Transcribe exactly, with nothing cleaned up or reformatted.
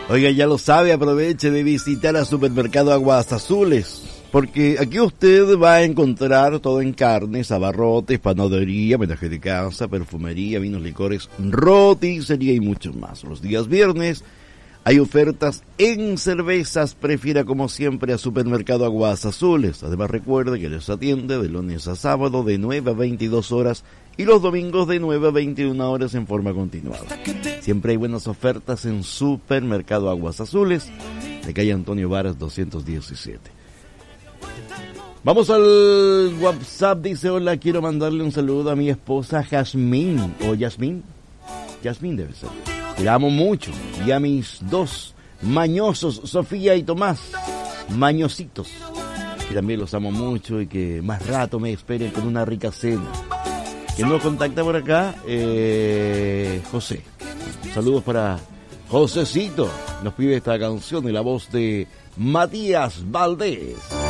Oiga, ya lo sabe, aproveche de visitar al supermercado Aguas Azules, porque aquí usted va a encontrar todo en carnes, abarrotes, panadería, menaje de casa, perfumería, vinos, licores, roticería y mucho más. Los días viernes hay ofertas en cervezas. Prefiera como siempre a Supermercado Aguas Azules. Además recuerde que les atiende de lunes a sábado de nueve a veintidós horas y los domingos de nueve a veintiuna horas en forma continuada. Siempre hay buenas ofertas en Supermercado Aguas Azules, de calle Antonio Varas doscientos diecisiete. Vamos al WhatsApp. Dice: hola, quiero mandarle un saludo a mi esposa Jazmín, o Yasmín, Yasmín debe ser. Te amo mucho. Y a mis dos mañosos, Sofía y Tomás, mañositos, que también los amo mucho y que más rato me esperen con una rica cena. ¿Quién nos contacta por acá? Eh, José. Saludos para Josecito. Nos pide esta canción en la voz de Matías Valdés.